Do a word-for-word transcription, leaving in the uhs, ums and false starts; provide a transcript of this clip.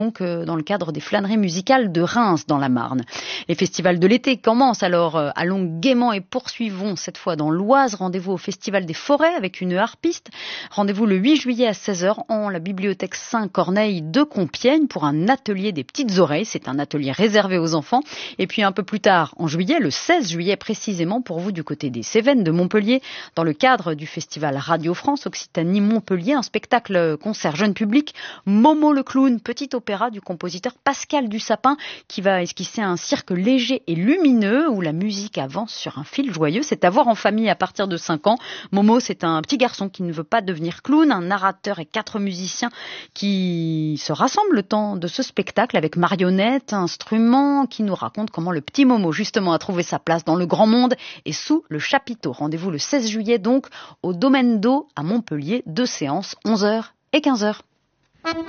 donc euh, dans le cadre des flâneries musicales de Reims dans la Marne. Les festivals de l'été commencent alors, euh, allons gaiement et poursuivons cette fois dans l'Oise. Rendez-vous au Festival des Forêts avec une harpiste. Rendez-vous le huit juillet à seize heures en la bibliothèque Saint-Corneille de Compiègne pour un atelier des petites oreilles. C'est un atelier réservé aux enfants. Et puis un peu plus tard en juillet, le seize juillet précisément pour vous du côté des Cévennes de Montpellier, dans le cadre du festival Radio France Occitanie Montpellier, un spectacle concert jeune public, Momo le clown, petit opéra du compositeur Pascal Dussapin qui va esquisser un cirque léger et lumineux où la musique avance sur un fil joyeux. C'est à voir en famille à partir de cinq ans. Momo, c'est un petit garçon qui ne veut pas devenir clown, un narrateur et quatre musiciens qui se rassemblent le temps de ce spectacle avec marionnettes, instruments, qui nous racontent comment le petit Momo justement a trouvé sa place dans le grand monde et sous le chapiteau. Rendez-vous le seize juillet donc au Domaine d'eau à Montpellier, deux séances, onze heures et quinze heures.